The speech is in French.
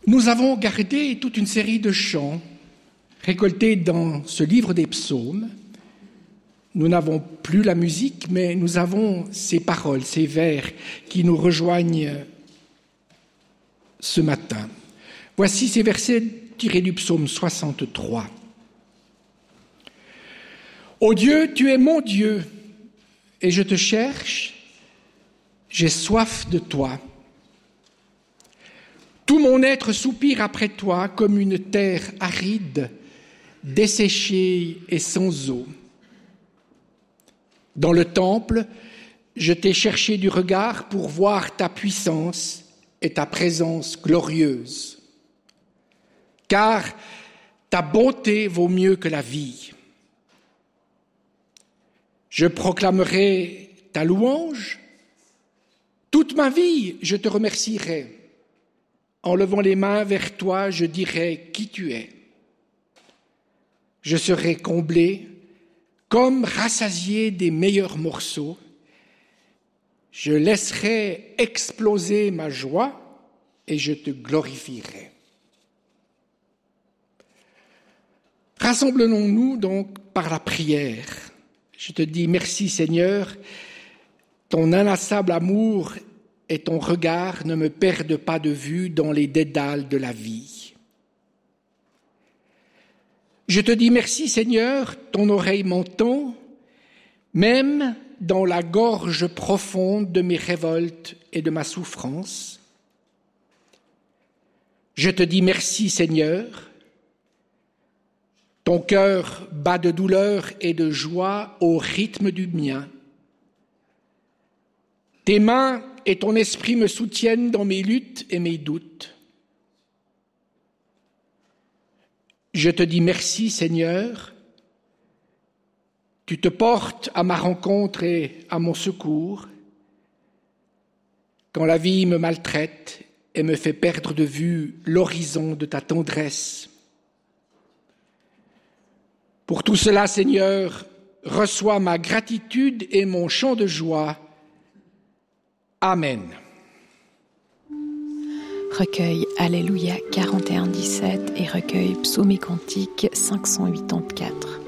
Nous avons gardé toute une série de chants récoltés dans ce livre des psaumes. Nous n'avons plus la musique, mais nous avons ces paroles, ces vers qui nous rejoignent ce matin. Voici ces versets tirés du psaume 63. Ô Dieu, tu es mon Dieu, et je te cherche, j'ai soif de toi. Tout mon être soupire après toi comme une terre aride, desséchée et sans eau. Dans le temple, je t'ai cherché du regard pour voir ta puissance et ta présence glorieuse. Car ta bonté vaut mieux que la vie. Je proclamerai ta louange. Toute ma vie, je te remercierai. En levant les mains vers toi, je dirai qui tu es. Je serai comblé, comme rassasié des meilleurs morceaux. Je laisserai exploser ma joie et je te glorifierai. Rassemblons-nous donc par la prière. Je te dis merci Seigneur, ton inlassable amour et ton regard ne me perdent pas de vue dans les dédales de la vie. Je te dis merci Seigneur, ton oreille m'entend, même dans la gorge profonde de mes révoltes et de ma souffrance. Je te dis merci Seigneur, ton cœur bat de douleur et de joie au rythme du mien. Tes mains et ton esprit me soutiennent dans mes luttes et mes doutes. Je te dis merci, Seigneur. Tu te portes à ma rencontre et à mon secours. Quand la vie me maltraite et me fait perdre de vue l'horizon de ta tendresse. Pour tout cela, Seigneur, reçois ma gratitude et mon chant de joie. Amen. Recueil Alléluia 41-17 et recueil Psaumes et Cantiques 584.